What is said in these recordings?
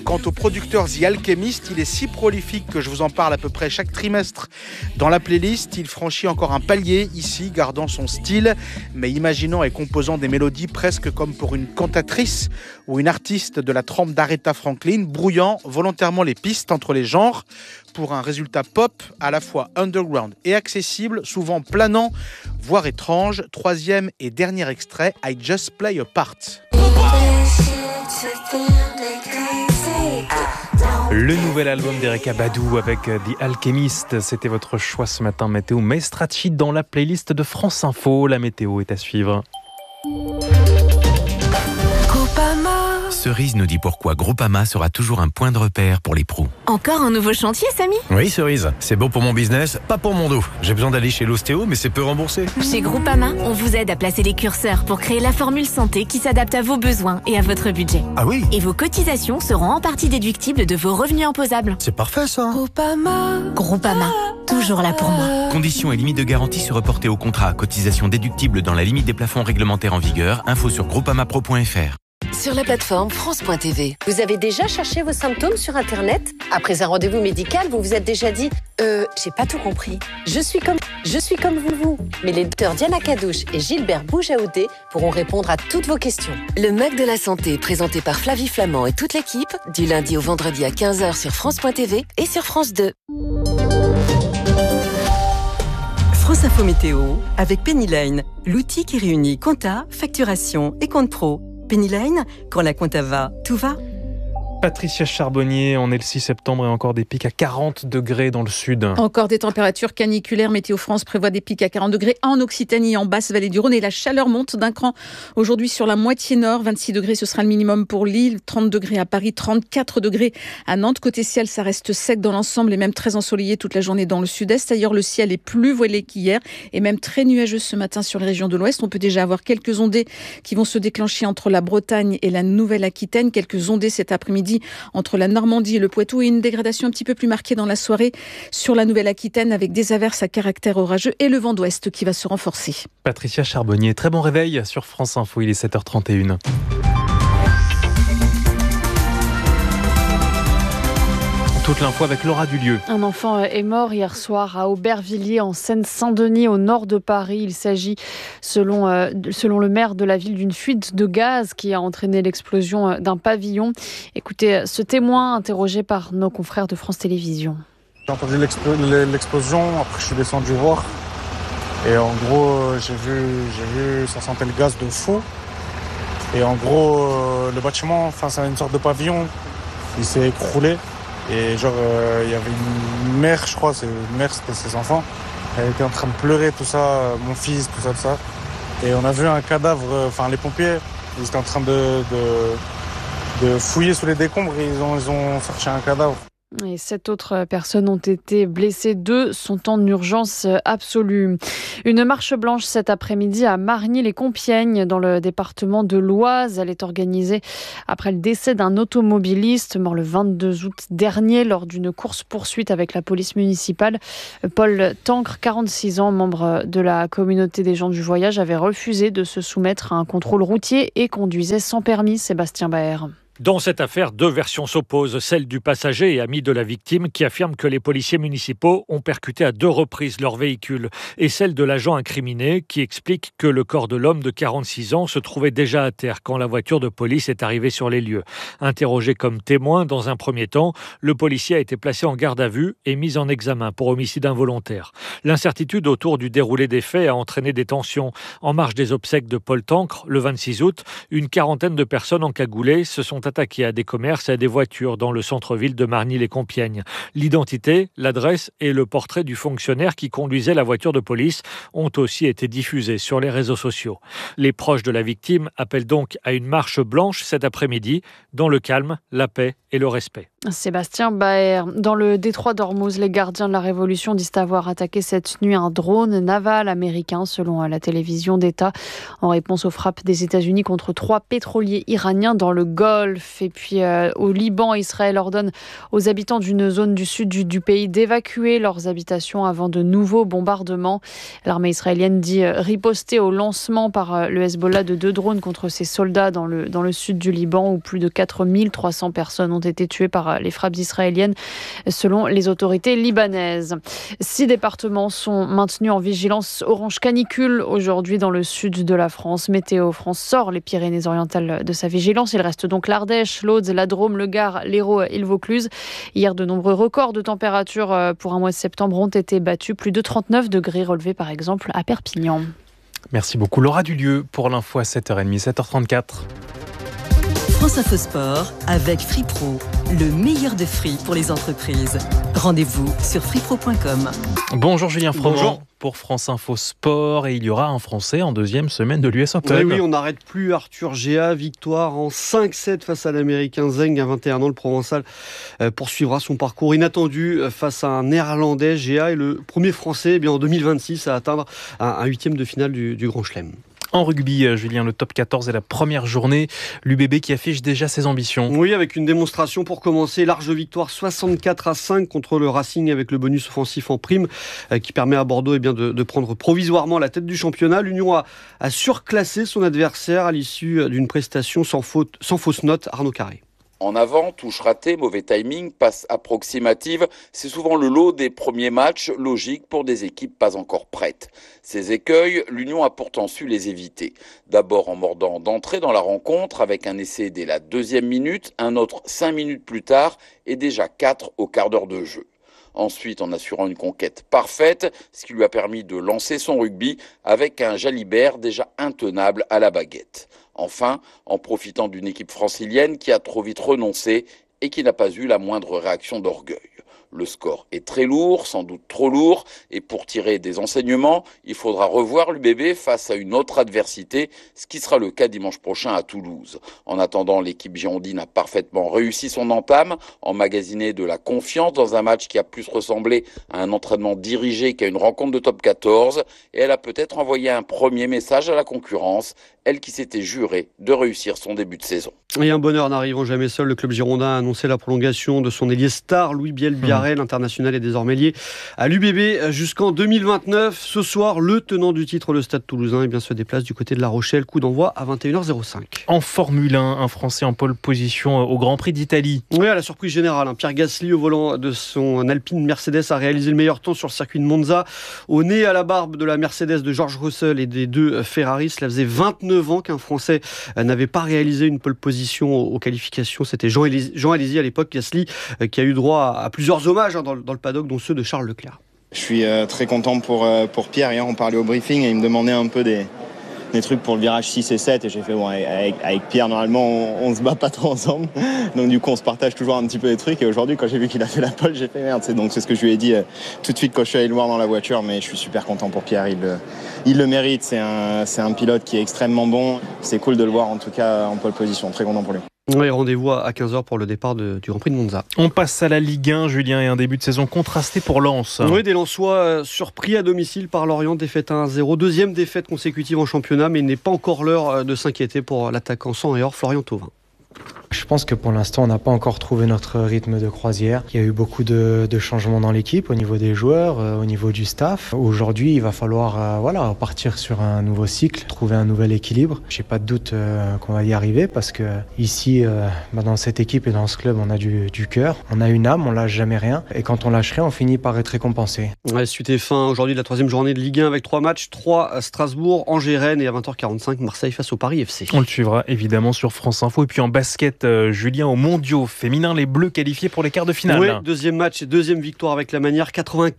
Quant au producteur The Alchemist, il est si prolifique que je vous en parle à peu près chaque trimestre dans la playlist. Il franchit encore un palier ici, gardant son style, mais imaginant et composant des mélodies presque comme pour une cantatrice ou une artiste de la trempe d'Aretha Franklin, brouillant volontairement les pistes entre les genres pour un résultat pop à la fois underground et accessible, souvent planant, voire étrange. Troisième et dernier extrait, I Just Play a Part. Le nouvel album d'Erykah Badu avec The Alchemist, c'était votre choix ce matin. Matteo Maestracci dans la playlist de France Info. La météo est à suivre. Cerise nous dit pourquoi Groupama sera toujours un point de repère pour les pros. Encore un nouveau chantier, Samy ? Oui, Cerise, c'est bon pour mon business, pas pour mon dos. J'ai besoin d'aller chez l'ostéo, mais c'est peu remboursé. Chez Groupama, on vous aide à placer les curseurs pour créer la formule santé qui s'adapte à vos besoins et à votre budget. Ah oui ? Et vos cotisations seront en partie déductibles de vos revenus imposables. C'est parfait ça. Groupama, toujours là pour moi. Conditions et limites de garantie se reporter au contrat. Cotisation déductible dans la limite des plafonds réglementaires en vigueur. Info sur groupamapro.fr. Sur la plateforme France.tv. Vous avez déjà cherché vos symptômes sur Internet ? Après un rendez-vous médical, vous vous êtes déjà dit « j'ai pas tout compris. Je suis comme vous. » Mais les docteurs Diana Kadouche et Gilbert Boujaoudé pourront répondre à toutes vos questions. Le Mug de la Santé, présenté par Flavie Flamand et toute l'équipe, du lundi au vendredi à 15h sur France.tv et sur France 2. France Info Météo avec Pennyline, l'outil qui réunit compta, facturation et compte pro. Pennyline, quand la compta va, tout va. Patricia Charbonnier, on est le 6 septembre et encore des pics à 40 degrés dans le sud. Encore des températures caniculaires. Météo France prévoit des pics à 40 degrés en Occitanie, en Basse-Vallée du Rhône. Et la chaleur monte d'un cran aujourd'hui sur la moitié nord. 26 degrés, ce sera le minimum pour Lille. 30 degrés à Paris, 34 degrés à Nantes. Côté ciel, ça reste sec dans l'ensemble et même très ensoleillé toute la journée dans le sud-est. Ailleurs, le ciel est plus voilé qu'hier et même très nuageux ce matin sur les régions de l'ouest. On peut déjà avoir quelques ondées qui vont se déclencher entre la Bretagne et la Nouvelle-Aquitaine. Quelques ondées cet après-midi entre la Normandie et le Poitou et une dégradation un petit peu plus marquée dans la soirée sur la Nouvelle-Aquitaine avec des averses à caractère orageux et le vent d'ouest qui va se renforcer. Patricia Charbonnier, très bon réveil sur France Info, il est 7h31. Toute l'info avec Laura Dulieu. Un enfant est mort hier soir à Aubervilliers en Seine-Saint-Denis au nord de Paris. Il s'agit selon le maire de la ville d'une fuite de gaz qui a entraîné l'explosion d'un pavillon. Écoutez ce témoin interrogé par nos confrères de France Télévisions. J'ai entendu l'explosion, après je suis descendu voir et en gros j'ai vu ça sentait le gaz de fou et en gros le bâtiment, enfin c'est une sorte de pavillon, il s'est écroulé. Et genre, il y avait une mère, je crois, c'était ses enfants. Elle était en train de pleurer, tout ça, mon fils, tout ça. Et on a vu un cadavre, enfin les pompiers, ils étaient en train de fouiller sous les décombres et ils ont cherché un cadavre. Et 7 autres personnes ont été blessées. 2 sont en urgence absolue. Une marche blanche cet après-midi à Margny-les-Compiègnes, dans le département de l'Oise. Elle est organisée après le décès d'un automobiliste mort le 22 août dernier lors d'une course-poursuite avec la police municipale. Paul Tancre, 46 ans, membre de la communauté des gens du voyage, avait refusé de se soumettre à un contrôle routier et conduisait sans permis. Sébastien Baer. Dans cette affaire, 2 versions s'opposent. Celle du passager et ami de la victime qui affirme que les policiers municipaux ont percuté à 2 reprises leur véhicule. Et celle de l'agent incriminé qui explique que le corps de l'homme de 46 ans se trouvait déjà à terre quand la voiture de police est arrivée sur les lieux. Interrogé comme témoin dans un premier temps, le policier a été placé en garde à vue et mis en examen pour homicide involontaire. L'incertitude autour du déroulé des faits a entraîné des tensions. En marge des obsèques de Paul Tancre, le 26 août, une quarantaine de personnes encagoulées se sont attaqués à des commerces et à des voitures dans le centre-ville de Margny-les-Compiègnes. L'identité, l'adresse et le portrait du fonctionnaire qui conduisait la voiture de police ont aussi été diffusés sur les réseaux sociaux. Les proches de la victime appellent donc à une marche blanche cet après-midi dans le calme, la paix et le respect. Sébastien Baer. Dans le détroit d'Ormuz, les gardiens de la Révolution disent avoir attaqué cette nuit un drone naval américain, selon la télévision d'État, en réponse aux frappes des États-Unis contre 3 pétroliers iraniens dans le Golfe. Golfe. Et puis au Liban, Israël ordonne aux habitants d'une zone du sud du pays d'évacuer leurs habitations avant de nouveaux bombardements. L'armée israélienne dit riposter au lancement par le Hezbollah de 2 drones contre ses soldats dans le sud du Liban, où plus de 4300 personnes ont été tuées par les frappes israéliennes, selon les autorités libanaises. 6 départements sont maintenus en vigilance orange canicule aujourd'hui dans le sud de la France. Météo France sort les Pyrénées-Orientales de sa vigilance. Il reste donc l'Ardèche, l'Aude, la Drôme, le Gard, l'Hérault et le Vaucluse. Hier, de nombreux records de température pour un mois de septembre ont été battus. Plus de 39 degrés relevés par exemple à Perpignan. Merci beaucoup Laura Dulieu pour l'info à 7h30, 7h34. France Info Sport avec Free Pro, le meilleur de free pour les entreprises. Rendez-vous sur freepro.com. Bonjour Julien Froment. Bonjour. Pour France Info Sport, et il y aura un Français en deuxième semaine de l'US Open. Oui, on n'arrête plus Arthur Géa, victoire en 5-7 face à l'Américain Zeng, à 21 ans. Le Provençal poursuivra son parcours inattendu face à un Néerlandais. Géa est le premier Français en 2026 à atteindre un huitième de finale du Grand Chelem. En rugby, Julien, le top 14 est la première journée. L'UBB qui affiche déjà ses ambitions. Oui, avec une démonstration pour commencer. Large victoire 64-5 contre le Racing avec le bonus offensif en prime qui permet à Bordeaux de prendre provisoirement la tête du championnat. L'Union a surclassé son adversaire à l'issue d'une prestation sans fausse note. Arnaud Carré. En avant, touche ratée, mauvais timing, passe approximative, c'est souvent le lot des premiers matchs, logique pour des équipes pas encore prêtes. Ces écueils, l'Union a pourtant su les éviter. D'abord en mordant d'entrée dans la rencontre avec un essai dès la 2e minute, un autre 5 minutes plus tard et déjà 4 au quart d'heure de jeu. Ensuite, en assurant une conquête parfaite, ce qui lui a permis de lancer son rugby avec un Jalibert déjà intenable à la baguette. Enfin, en profitant d'une équipe francilienne qui a trop vite renoncé et qui n'a pas eu la moindre réaction d'orgueil. Le score est très lourd, sans doute trop lourd, et pour tirer des enseignements, il faudra revoir l'UBB face à une autre adversité, ce qui sera le cas dimanche prochain à Toulouse. En attendant, l'équipe girondine a parfaitement réussi son entame, emmagasiné de la confiance dans un match qui a plus ressemblé à un entraînement dirigé qu'à une rencontre de top 14, et elle a peut-être envoyé un premier message à la concurrence, elle qui s'était jurée de réussir son début de saison. Et un bonheur n'arrivant jamais seul, le club girondin a annoncé la prolongation de son ailier star, Louis Biel-Biarrey. L'international est désormais lié à l'UBB jusqu'en 2029. Ce soir, le tenant du titre, le Stade Toulousain, se déplace du côté de La Rochelle. Coup d'envoi à 21h05. En Formule 1, un Français en pole position au Grand Prix d'Italie. Oui, à la surprise générale. Pierre Gasly, au volant de son Alpine Mercedes, a réalisé le meilleur temps sur le circuit de Monza. Au nez à la barbe de la Mercedes de George Russell et des 2 Ferrari. Cela faisait 29 ans qu'un Français n'avait pas réalisé une pole position aux qualifications. C'était Jean Alesi à l'époque, Gasly, qui a eu droit à plusieurs hommages dans le paddock, dont ceux de Charles Leclerc. Je suis très content pour Pierre. Hier, on parlait au briefing et il me demandait un peu des trucs pour le virage 6 et 7. Et j'ai fait, bon, avec Pierre, normalement, on se bat pas trop ensemble. Donc, du coup, on se partage toujours un petit peu des trucs. Et aujourd'hui, quand j'ai vu qu'il a fait la pole, j'ai fait merde. Donc, c'est ce que je lui ai dit tout de suite quand je suis allé le voir dans la voiture. Mais je suis super content pour Pierre. Il le mérite. C'est un pilote qui est extrêmement bon. C'est cool de le voir, en tout cas, en pole position. Très content pour lui. Oui, rendez-vous à 15h pour le départ du Grand Prix de Monza. On passe à la Ligue 1, Julien, et un début de saison contrasté pour Lens. Oui, des Lensois surpris à domicile par Lorient, défaite 1-0. Deuxième défaite consécutive en championnat, mais il n'est pas encore l'heure de s'inquiéter pour l'attaquant sang et or Florian Thauvin. Je pense que pour l'instant, on n'a pas encore trouvé notre rythme de croisière. Il y a eu beaucoup de changements dans l'équipe, au niveau des joueurs, au niveau du staff. Aujourd'hui, il va falloir partir sur un nouveau cycle, trouver un nouvel équilibre. Je n'ai pas de doute qu'on va y arriver parce que ici, dans cette équipe et dans ce club, on a du cœur, on a une âme, on lâche jamais rien. Et quand on lâche rien, on finit par être récompensé. Ouais, suite et fin aujourd'hui de la 3e journée de Ligue 1 avec 3 matchs, 3 à Strasbourg, Angers-Rennes et à 20h45, Marseille face au Paris FC. On le suivra évidemment sur France Info. Et puis en basket, Julien, aux mondiaux féminins, les Bleus qualifiés pour les quarts de finale. Oui, deuxième match et deuxième victoire avec la manière,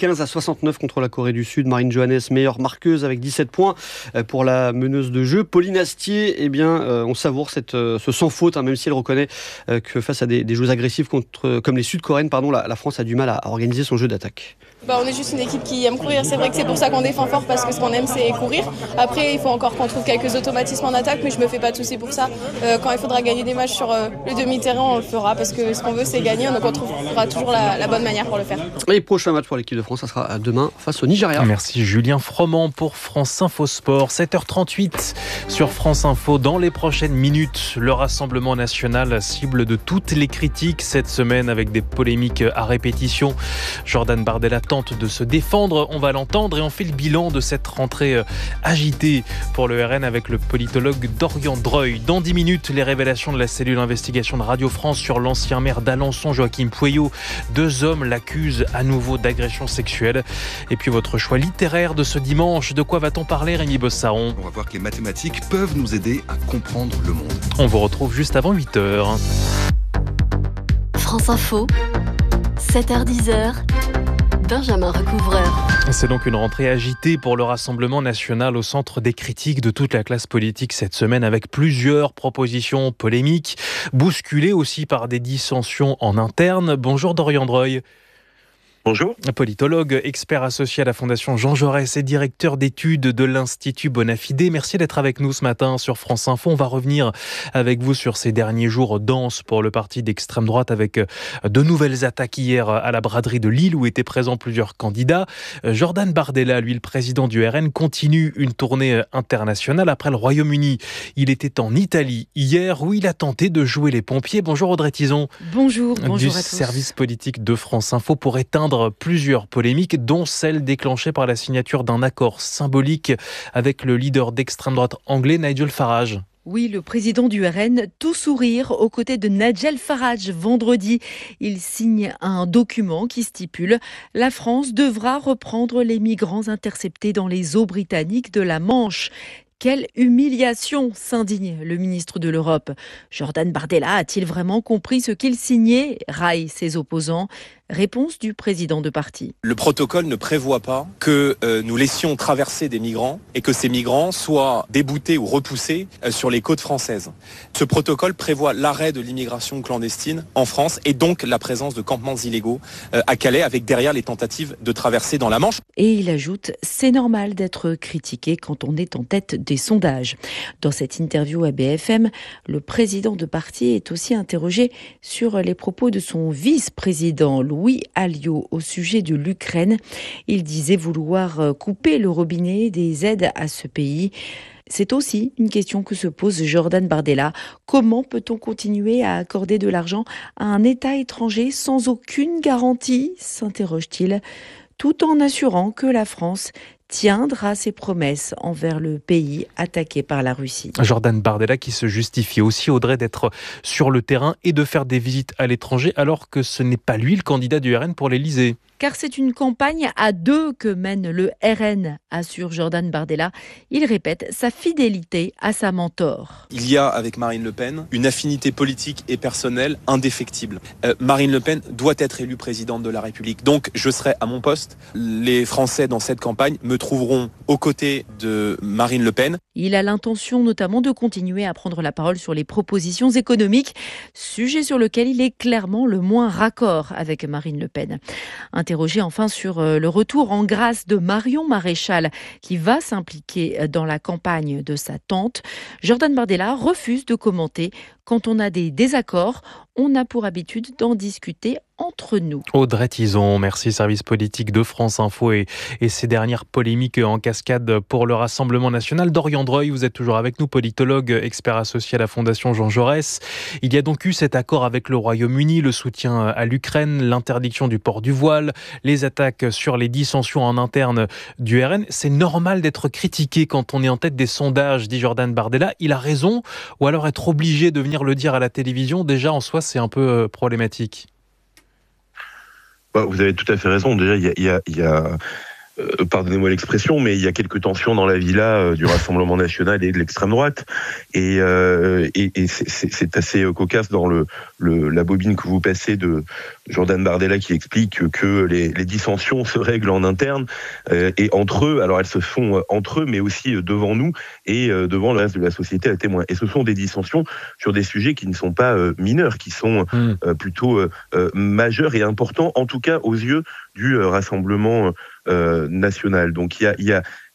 95-69 contre la Corée du Sud. Marine Johannes, meilleure marqueuse avec 17 points pour la meneuse de jeu. Pauline Astier, on savoure ce sans faute, même si elle reconnaît que face à des joueuses agressives comme les Sud-Coréennes, la France a du mal à organiser son jeu d'attaque. On est juste une équipe qui aime courir, c'est vrai que c'est pour ça qu'on défend fort parce que ce qu'on aime c'est courir. Après il faut encore qu'on trouve quelques automatismes en attaque mais je me fais pas de soucis pour ça. Quand il faudra gagner des matchs match sur le demi-terrain, on le fera parce que ce qu'on veut, c'est gagner. Donc on trouvera toujours la bonne manière pour le faire. Et prochain match pour l'équipe de France, ça sera demain face au Nigeria. Merci Julien Froment pour France Info Sport. 7h38 sur France Info. Dans les prochaines minutes, le Rassemblement national cible de toutes les critiques cette semaine avec des polémiques à répétition. Jordan Bardella tente de se défendre, on va l'entendre, et on fait le bilan de cette rentrée agitée pour le RN avec le politologue Dorian Dreuil. Dans 10 minutes, les révélations de la cellule d'investigation de Radio France sur l'ancien maire d'Alençon, Joachim Pueyo. 2 hommes l'accusent à nouveau d'agression sexuelle. Et puis votre choix littéraire de ce dimanche, de quoi va-t-on parler, Rémi Bossaron ? On va voir que les mathématiques peuvent nous aider à comprendre le monde. On vous retrouve juste avant 8h. France Info, 7h-10h, Benjamin Recouvreur. C'est donc une rentrée agitée pour le Rassemblement national au centre des critiques de toute la classe politique cette semaine avec plusieurs propositions polémiques, bousculées aussi par des dissensions en interne. Bonjour Dorian Dreuil. Bonjour. Politologue, expert associé à la Fondation Jean Jaurès et directeur d'études de l'Institut Bonafide. Merci d'être avec nous ce matin sur France Info. On va revenir avec vous sur ces derniers jours denses pour le parti d'extrême droite avec de nouvelles attaques hier à la braderie de Lille où étaient présents plusieurs candidats. Jordan Bardella, lui, le président du RN, continue une tournée internationale après le Royaume-Uni. Il était en Italie hier où il a tenté de jouer les pompiers. Bonjour Audrey Tison. Bonjour à tous. Du service politique de France Info pour éteindre plusieurs polémiques, dont celle déclenchée par la signature d'un accord symbolique avec le leader d'extrême droite anglais Nigel Farage. Oui, le président du RN, tout sourire, aux côtés de Nigel Farage. Vendredi, il signe un document qui stipule « La France devra reprendre les migrants interceptés dans les eaux britanniques de la Manche ». Quelle humiliation, s'indigne le ministre de l'Europe. Jordan Bardella a-t-il vraiment compris ce qu'il signait ? Raille ses opposants. Réponse du président de parti. Le protocole ne prévoit pas que nous laissions traverser des migrants et que ces migrants soient déboutés ou repoussés sur les côtes françaises. Ce protocole prévoit l'arrêt de l'immigration clandestine en France et donc la présence de campements illégaux à Calais avec derrière les tentatives de traverser dans la Manche. Et il ajoute, c'est normal d'être critiqué quand on est en tête des sondages. Dans cette interview à BFM, le président de parti est aussi interrogé sur les propos de son vice-président Louis Alliot au sujet de l'Ukraine. Il disait vouloir couper le robinet des aides à ce pays. C'est aussi une question que se pose Jordan Bardella. Comment peut-on continuer à accorder de l'argent à un État étranger sans aucune garantie, s'interroge-t-il, tout en assurant que la France tiendra ses promesses envers le pays attaqué par la Russie. Jordan Bardella qui se justifie aussi, Audrey, d'être sur le terrain et de faire des visites à l'étranger alors que ce n'est pas lui le candidat du RN pour l'Élysée. Car c'est une campagne à 2 que mène le RN, assure Jordan Bardella. Il répète sa fidélité à sa mentor. Il y a avec Marine Le Pen une affinité politique et personnelle indéfectible. Marine Le Pen doit être élue présidente de la République. Donc je serai à mon poste. Les Français dans cette campagne me trouveront aux côtés de Marine Le Pen. Il a l'intention notamment de continuer à prendre la parole sur les propositions économiques, sujet sur lequel il est clairement le moins raccord avec Marine Le Pen. Interrogé enfin sur le retour en grâce de Marion Maréchal, qui va s'impliquer dans la campagne de sa tante, Jordan Bardella refuse de commenter. Quand on a des désaccords, on a pour habitude d'en discuter entre nous. Audrey Tison, merci service politique de France Info et ces dernières polémiques en cascade pour le Rassemblement national. Dorian Dreuil, vous êtes toujours avec nous, politologue, expert associé à la Fondation Jean Jaurès. Il y a donc eu cet accord avec le Royaume-Uni, le soutien à l'Ukraine, l'interdiction du port du voile, les attaques sur les dissensions en interne du RN. C'est normal d'être critiqué quand on est en tête des sondages, dit Jordan Bardella. Il a raison, ou alors être obligé de venir le dire à la télévision, déjà en soi c'est un peu problématique. Vous avez tout à fait raison. Déjà, il y a pardonnez-moi l'expression, mais il y a quelques tensions dans la villa du Rassemblement national et de l'extrême droite. Et c'est assez cocasse dans la bobine que vous passez de Jordan Bardella qui explique que les dissensions se règlent en interne et entre eux. Alors elles se font entre eux, mais aussi devant nous et devant le reste de la société à témoin. Et ce sont des dissensions sur des sujets qui ne sont pas mineurs, qui sont plutôt majeurs et importants, en tout cas aux yeux du Rassemblement national. Donc il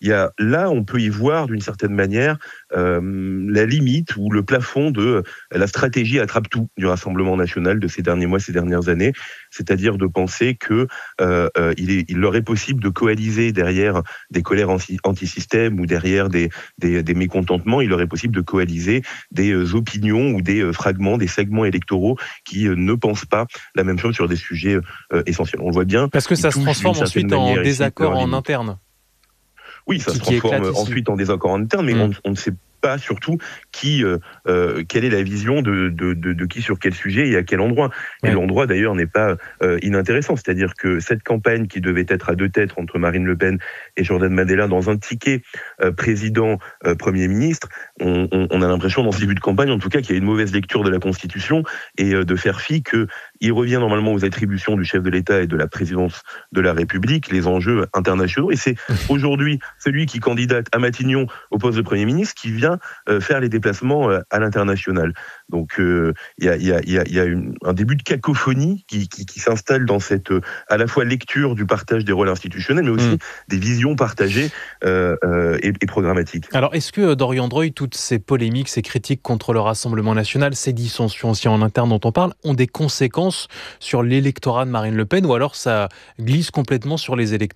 là, on peut y voir d'une certaine manière la limite ou le plafond de la stratégie attrape-tout du Rassemblement national de ces derniers mois, ces dernières années, c'est-à-dire de penser que il leur est possible de coaliser derrière des colères anti-système ou derrière des mécontentements, il leur est possible de coaliser des opinions ou des fragments, des segments électoraux qui ne pensent pas la même chose sur des sujets essentiels. On le voit bien. Parce que ça se transforme ensuite en désaccord en interne. Oui, ça se transforme ensuite en désaccord en interne, mais on ne sait pas surtout quelle est la vision de qui sur quel sujet et à quel endroit. Et l'endroit d'ailleurs n'est pas inintéressant, c'est-à-dire que cette campagne qui devait être à deux têtes entre Marine Le Pen et Jordan Bardella dans un ticket président-premier ministre, on a l'impression dans ce début de campagne en tout cas qu'il y a une mauvaise lecture de la Constitution et de faire fi qu'il revient normalement aux attributions du chef de l'État et de la présidence de la République, les enjeux internationaux, et c'est aujourd'hui celui qui candidate à Matignon au poste de Premier ministre qui vient faire les déplacements à l'international. Donc il y a un début de cacophonie qui s'installe dans cette à la fois lecture du partage des rôles institutionnels, mais aussi des visions partagées et programmatiques. Alors est-ce que, Dorian Droy, toutes ces polémiques, ces critiques contre le Rassemblement national, ces dissensions aussi en interne dont on parle, ont des conséquences sur l'électorat de Marine Le Pen, ou alors ça glisse complètement sur les électeurs ?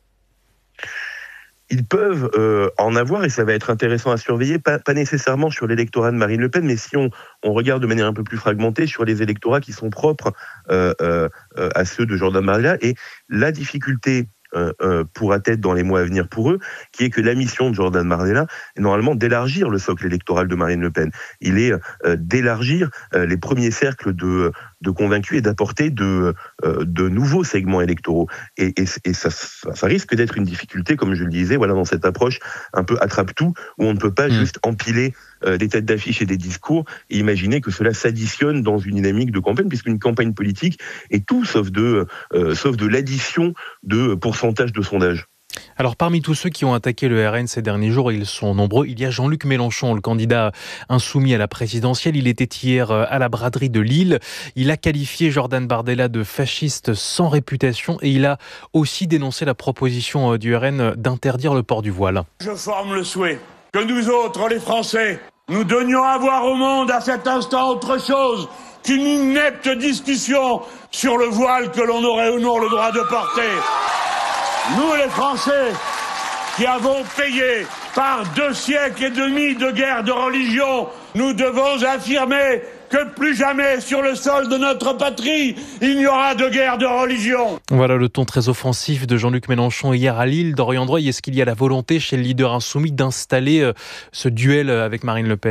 Ils peuvent en avoir, et ça va être intéressant à surveiller, pas nécessairement sur l'électorat de Marine Le Pen, mais si on regarde de manière un peu plus fragmentée sur les électorats qui sont propres à ceux de Jordan Bardella. Et la difficulté pourra être dans les mois à venir pour eux, qui est que la mission de Jordan Bardella est normalement d'élargir le socle électoral de Marine Le Pen. Il est d'élargir les premiers cercles de convaincus et d'apporter de nouveaux segments électoraux. Et ça risque d'être une difficulté, comme je le disais, voilà, dans cette approche un peu attrape-tout, où on ne peut pas juste empiler des têtes d'affiche et des discours et imaginer que cela s'additionne dans une dynamique de campagne, puisqu'une campagne politique est tout sauf de l'addition de pourcentage de sondage. Alors parmi tous ceux qui ont attaqué le RN ces derniers jours, ils sont nombreux, il y a Jean-Luc Mélenchon, le candidat insoumis à la présidentielle. Il était hier à la braderie de Lille. Il a qualifié Jordan Bardella de fasciste sans réputation et il a aussi dénoncé la proposition du RN d'interdire le port du voile. Je forme le souhait que nous autres, les Français, nous donnions à voir au monde à cet instant autre chose qu'une inepte discussion sur le voile que l'on aurait ou non le droit de porter. Nous, les Français, qui avons payé par 2 siècles et demi de guerre de religion, nous devons affirmer que plus jamais sur le sol de notre patrie, il n'y aura de guerre de religion. Voilà le ton très offensif de Jean-Luc Mélenchon hier à Lille. Dorian Droy, est-ce qu'il y a la volonté chez le leader insoumis d'installer ce duel avec Marine Le Pen ?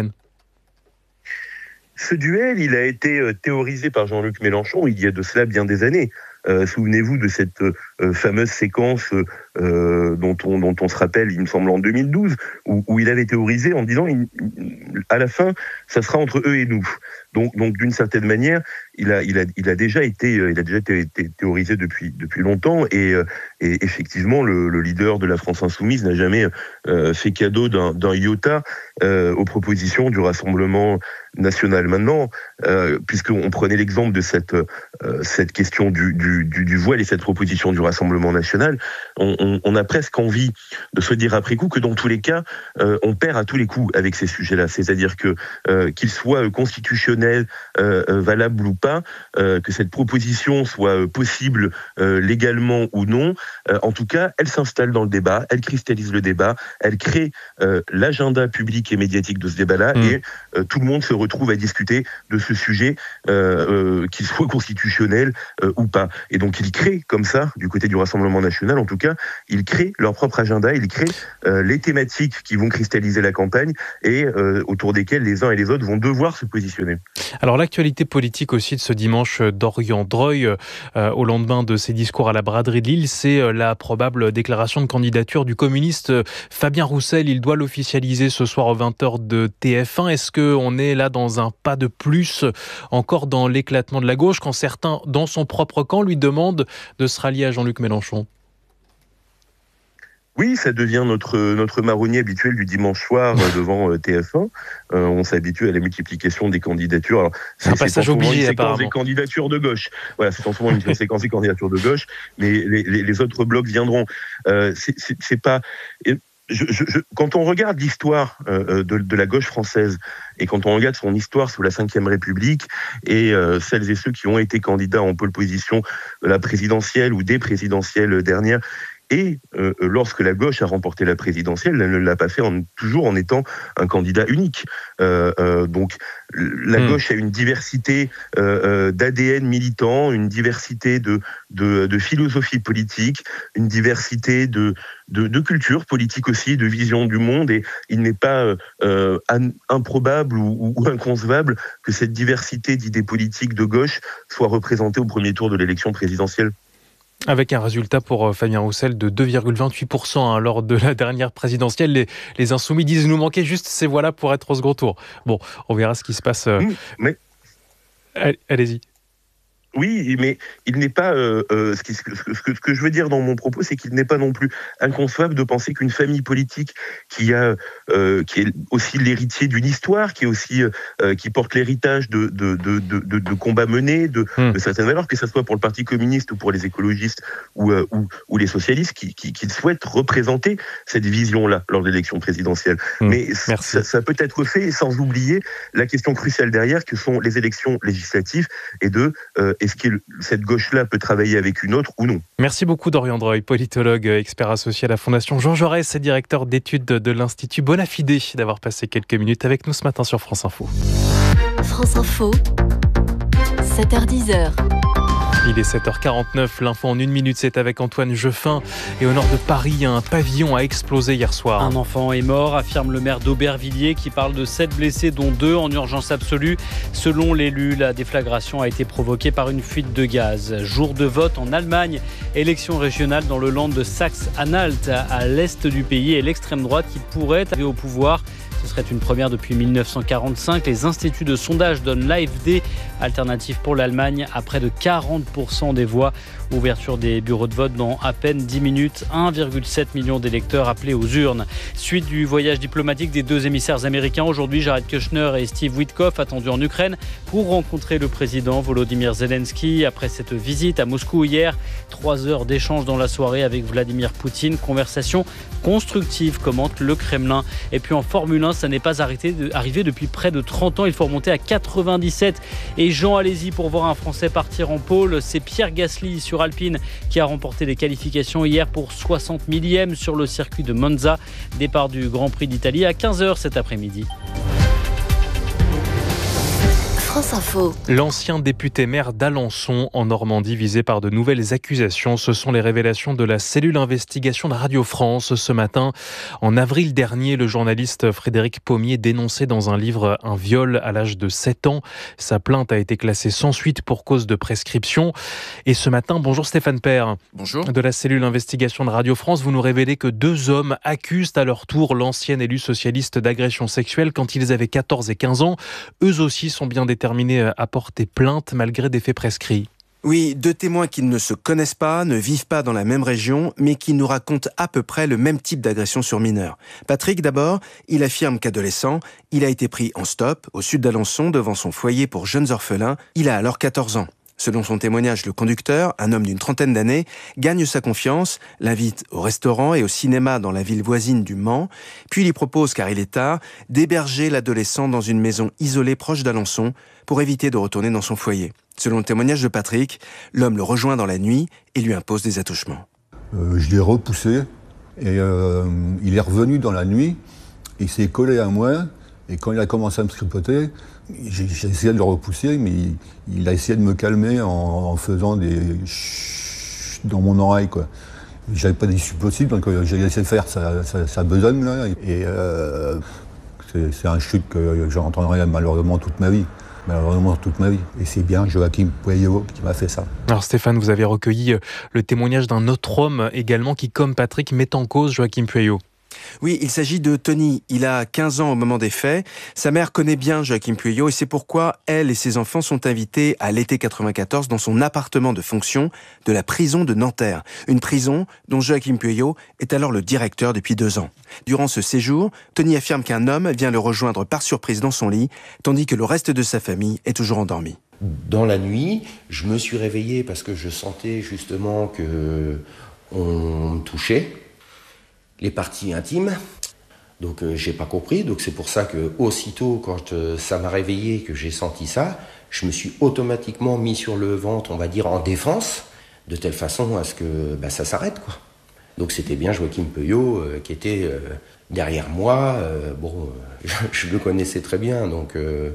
Ce duel, il a été théorisé par Jean-Luc Mélenchon il y a de cela bien des années. Souvenez-vous de cette fameuse séquence dont on se rappelle, il me semble, en 2012, où il avait théorisé en disant à la fin, ça sera entre eux et nous. Donc d'une certaine manière, il a déjà été théorisé depuis longtemps et effectivement le leader de la France insoumise n'a jamais fait cadeau d'un iota aux propositions du Rassemblement national. Maintenant, puisqu'on prenait l'exemple de cette question du voile et cette proposition du Rassemblement national, on a presque envie de se dire après coup que dans tous les cas, on perd à tous les coups avec ces sujets-là. C'est-à-dire que qu'ils soient constitutionnels, valables ou pas, que cette proposition soit possible légalement ou non, en tout cas, elle s'installe dans le débat, elle cristallise le débat, elle crée l'agenda public et médiatique de ce débat-là, et tout le monde se retrouve à discuter de ce sujet, qu'il soit constitutionnel ou pas. Et donc, ils créent comme ça, du côté du Rassemblement national, en tout cas, ils créent leur propre agenda, ils créent les thématiques qui vont cristalliser la campagne et autour desquelles les uns et les autres vont devoir se positionner. Alors, l'actualité politique aussi de ce dimanche, Dorian Droy, au lendemain de ses discours à la braderie de Lille, c'est la probable déclaration de candidature du communiste Fabien Roussel. Il doit l'officialiser ce soir aux 20h de TF1. Est-ce qu'on est là dans un pas de plus encore dans l'éclatement de la gauche quand certains, dans son propre camp, lui demandent de se rallier à Jean-Luc Mélenchon ? Oui, ça devient notre marronnier habituel du dimanche soir devant TF1. On s'habitue à la multiplication des candidatures. Alors, c'est un passage obligé, apparemment. Des candidatures de gauche. Voilà, c'est en ce moment une séquence des candidatures de gauche, mais les autres blocs viendront. C'est pas. Quand on regarde l'histoire de la gauche française et quand on regarde son histoire sous la Ve République et celles et ceux qui ont été candidats en pole position de la présidentielle ou des présidentielles dernières, et lorsque la gauche a remporté la présidentielle, elle ne l'a pas fait toujours en étant un candidat unique. Donc la gauche a une diversité d'ADN militant, une diversité de philosophie politique, une diversité de culture politique aussi, de vision du monde, et il n'est pas improbable ou inconcevable que cette diversité d'idées politiques de gauche soit représentée au premier tour de l'élection présidentielle. Avec un résultat pour Fabien Roussel de 2,28% lors de la dernière présidentielle. Les Insoumis disent il nous manquait juste ces voix-là pour être au second tour. Bon, on verra ce qui se passe. Mais... Allez-y. Oui, mais il n'est pas. Ce que je veux dire dans mon propos, c'est qu'il n'est pas non plus inconcevable de penser qu'une famille politique qui est aussi l'héritier d'une histoire, qui porte l'héritage de combats menés, de certaines valeurs, que ce soit pour le Parti communiste ou pour les écologistes ou les socialistes, qui souhaitent représenter cette vision-là lors de l'élection présidentielle. Mais ça peut être fait sans oublier la question cruciale derrière, que sont les élections législatives et est-ce que cette gauche-là peut travailler avec une autre ou non? Merci beaucoup Dorian Droy, politologue, expert associé à la Fondation Jean Jaurès et directeur d'études de l'Institut Bonafide, d'avoir passé quelques minutes avec nous ce matin sur France Info. France Info, 7h-10h. Il est 7h49, l'info en 1 minute, c'est avec Antoine Jeffin. Et au nord de Paris, un pavillon a explosé hier soir. Un enfant est mort, affirme le maire d'Aubervilliers, qui parle de 7 blessés, dont 2 en urgence absolue. Selon l'élu, la déflagration a été provoquée par une fuite de gaz. Jour de vote en Allemagne, élection régionale dans le land de Saxe-Anhalt, à l'est du pays, et l'extrême droite qui pourrait arriver au pouvoir. Ce serait une première depuis 1945. Les instituts de sondage donnent l'AfD, alternative pour l'Allemagne, à près de 40% des voix. Ouverture des bureaux de vote dans à peine 10 minutes. 1,7 million d'électeurs appelés aux urnes. Suite du voyage diplomatique des 2 émissaires américains. Aujourd'hui, Jared Kushner et Steve Witkoff attendus en Ukraine pour rencontrer le président Volodymyr Zelensky. Après cette visite à Moscou hier, 3 heures d'échange dans la soirée avec Vladimir Poutine. Conversation constructive, commente le Kremlin. Et puis en Formule 1, ça n'est pas arrivé depuis près de 30 ans. Il faut remonter à 97. Et Jean, allez-y pour voir un Français partir en pôle. C'est Pierre Gasly sur Alpine qui a remporté les qualifications hier pour 60 millième sur le circuit de Monza. Départ du Grand Prix d'Italie à 15h cet après-midi. France Info. L'ancien député maire d'Alençon en Normandie visé par de nouvelles accusations. Ce sont les révélations de la cellule investigation de Radio France ce matin. En avril dernier, le journaliste Frédéric Pommier dénonçait dans un livre un viol à l'âge de 7 ans. Sa plainte a été classée sans suite pour cause de prescription. Et ce matin, bonjour Stéphane Père. Bonjour. De la cellule investigation de Radio France, vous nous révélez que 2 hommes accusent à leur tour l'ancien élu socialiste d'agression sexuelle quand ils avaient 14 et 15 ans. Eux aussi sont bien déterminés à porter plainte malgré des faits prescrits. Oui, 2 témoins qui ne se connaissent pas, ne vivent pas dans la même région, mais qui nous racontent à peu près le même type d'agression sur mineurs. Patrick, d'abord, il affirme qu'adolescent, il a été pris en stop au sud d'Alençon devant son foyer pour jeunes orphelins. Il a alors 14 ans. Selon son témoignage, le conducteur, un homme d'une trentaine d'années, gagne sa confiance, l'invite au restaurant et au cinéma dans la ville voisine du Mans, puis lui propose, car il est tard, d'héberger l'adolescent dans une maison isolée proche d'Alençon pour éviter de retourner dans son foyer. Selon le témoignage de Patrick, l'homme le rejoint dans la nuit et lui impose des attouchements. Je l'ai repoussé et il est revenu dans la nuit, il s'est collé à moi et quand il a commencé à me tripoter, j'ai essayé de le repousser, mais il a essayé de me calmer en faisant des chut dans mon oreille, quoi. J'avais pas d'issue possible, donc j'ai essayé de faire sa besogne, là. Et c'est un chute que j'entendrai malheureusement toute ma vie. Et c'est bien Joachim Pueyo qui m'a fait ça. Alors Stéphane, vous avez recueilli le témoignage d'un autre homme également qui, comme Patrick, met en cause Joachim Pueyo. Oui, il s'agit de Tony. Il a 15 ans au moment des faits. Sa mère connaît bien Joachim Pueyo et c'est pourquoi elle et ses enfants sont invités à l'été 94 dans son appartement de fonction de la prison de Nanterre. Une prison dont Joachim Pueyo est alors le directeur depuis 2 ans. Durant ce séjour, Tony affirme qu'un homme vient le rejoindre par surprise dans son lit, tandis que le reste de sa famille est toujours endormi. Dans la nuit, je me suis réveillé parce que je sentais justement que on me touchait les parties intimes. Donc j'ai pas compris. Donc c'est pour ça que aussitôt quand ça m'a réveillé, que j'ai senti ça, je me suis automatiquement mis sur le ventre, on va dire en défense, de telle façon à ce que ça s'arrête, quoi. Donc c'était bien Joachim Pueyo qui était derrière moi. Je le connaissais très bien, donc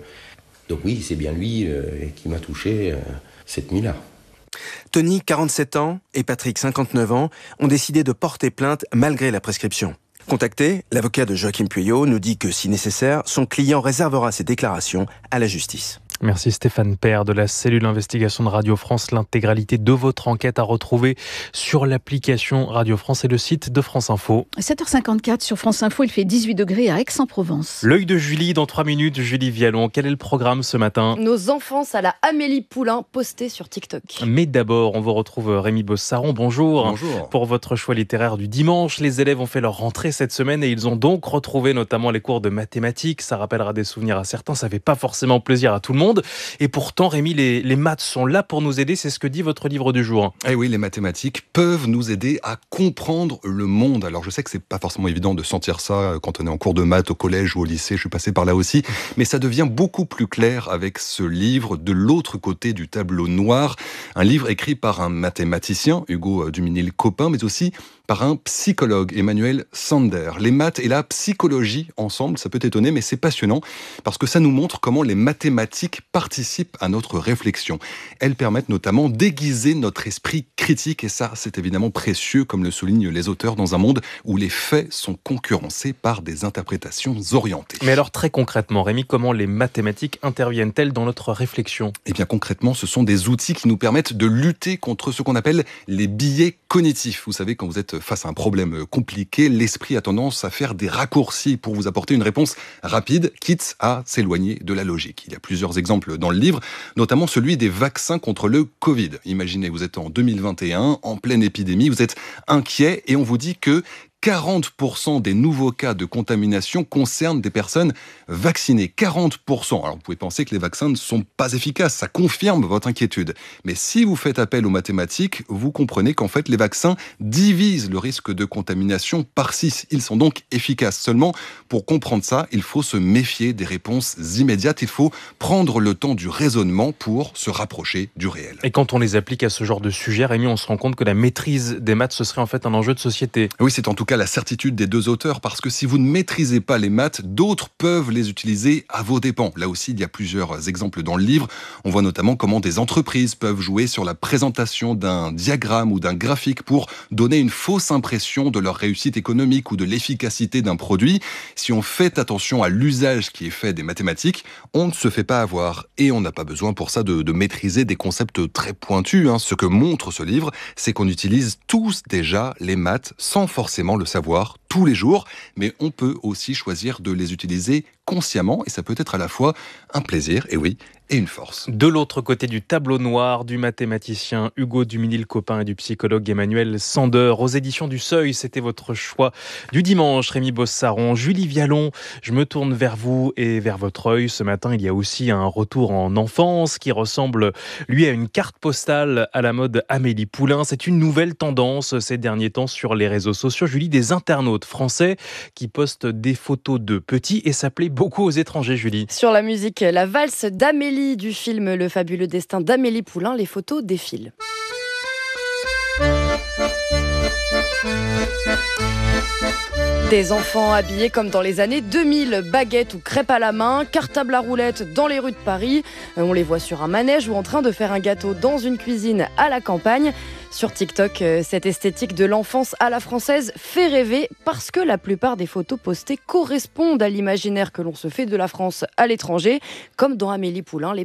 oui, c'est bien lui qui m'a touché cette nuit-là. Tony, 47 ans, et Patrick, 59 ans, ont décidé de porter plainte malgré la prescription. Contacté, l'avocat de Joachim Pueyo nous dit que, si nécessaire, son client réservera ses déclarations à la justice. Merci Stéphane Père de la cellule investigation de Radio France. L'intégralité de votre enquête à retrouver sur l'application Radio France et le site de France Info. 7h54 sur France Info, il fait 18 degrés à Aix-en-Provence. L'œil de Julie dans 3 minutes. Julie Vialon, quel est le programme ce matin ? Nos enfances à la Amélie Poulain postées sur TikTok. Mais d'abord, on vous retrouve Rémi Bossaron. Bonjour. Bonjour. Pour votre choix littéraire du dimanche, les élèves ont fait leur rentrée cette semaine et ils ont donc retrouvé notamment les cours de mathématiques. Ça rappellera des souvenirs à certains, ça fait pas forcément plaisir à tout le monde. Et pourtant, Rémi, les maths sont là pour nous aider, c'est ce que dit votre livre du jour. Eh oui, les mathématiques peuvent nous aider à comprendre le monde. Alors je sais que c'est pas forcément évident de sentir ça quand on est en cours de maths au collège ou au lycée, je suis passé par là aussi, mais ça devient beaucoup plus clair avec ce livre de l'autre côté du tableau noir, un livre écrit par un mathématicien, Hugo Duminil-Copin, mais aussi par un psychologue, Emmanuel Sander. Les maths et la psychologie ensemble, ça peut étonner, mais c'est passionnant parce que ça nous montre comment les mathématiques participent à notre réflexion. Elles permettent notamment d'aiguiser notre esprit critique et ça, c'est évidemment précieux, comme le soulignent les auteurs, dans un monde où les faits sont concurrencés par des interprétations orientées. Mais alors très concrètement, Rémi, comment les mathématiques interviennent-elles dans notre réflexion ? Eh bien concrètement, ce sont des outils qui nous permettent de lutter contre ce qu'on appelle les biais cognitifs. Vous savez, quand vous êtes face à un problème compliqué, l'esprit a tendance à faire des raccourcis pour vous apporter une réponse rapide, quitte à s'éloigner de la logique. Il y a plusieurs exemples dans le livre, notamment celui des vaccins contre le Covid. Imaginez, vous êtes en 2021, en pleine épidémie, vous êtes inquiet et on vous dit que 40% des nouveaux cas de contamination concernent des personnes vaccinées. 40%. Alors vous pouvez penser que les vaccins ne sont pas efficaces, ça confirme votre inquiétude. Mais si vous faites appel aux mathématiques, vous comprenez qu'en fait les vaccins divisent le risque de contamination par 6. Ils sont donc efficaces. Seulement, pour comprendre ça, il faut se méfier des réponses immédiates. Il faut prendre le temps du raisonnement pour se rapprocher du réel. Et quand on les applique à ce genre de sujet, Rémi, on se rend compte que la maîtrise des maths, ce serait en fait un enjeu de société. Oui, c'est en tout cas la certitude des deux auteurs, parce que si vous ne maîtrisez pas les maths, d'autres peuvent les utiliser à vos dépens. Là aussi, il y a plusieurs exemples dans le livre. On voit notamment comment des entreprises peuvent jouer sur la présentation d'un diagramme ou d'un graphique pour donner une fausse impression de leur réussite économique ou de l'efficacité d'un produit. Si on fait attention à l'usage qui est fait des mathématiques, on ne se fait pas avoir. Et on n'a pas besoin pour ça de maîtriser des concepts très pointus. Ce que montre ce livre, c'est qu'on utilise tous déjà les maths sans forcément le savoir tous les jours, mais on peut aussi choisir de les utiliser consciemment et ça peut être à la fois un plaisir, et oui, et une force. De l'autre côté du tableau noir, du mathématicien Hugo Duminil-Copin et du psychologue Emmanuel Sander. Aux éditions du Seuil, c'était votre choix du dimanche, Rémi Bossaron. Julie Vialon, je me tourne vers vous et vers votre œil. Ce matin, il y a aussi un retour en enfance qui ressemble, lui, à une carte postale à la mode Amélie Poulain. C'est une nouvelle tendance ces derniers temps sur les réseaux sociaux. Julie, des internautes français qui postent des photos de petits et ça plaît beaucoup aux étrangers, Julie. Sur la musique, la valse d'Amélie du film Le fabuleux destin d'Amélie Poulain, les photos défilent. Des enfants habillés comme dans les années 2000, baguettes ou crêpes à la main, cartable à roulettes dans les rues de Paris. On les voit sur un manège ou en train de faire un gâteau dans une cuisine à la campagne. Sur TikTok, cette esthétique de l'enfance à la française fait rêver parce que la plupart des photos postées correspondent à l'imaginaire que l'on se fait de la France à l'étranger, comme dans Amélie Poulain.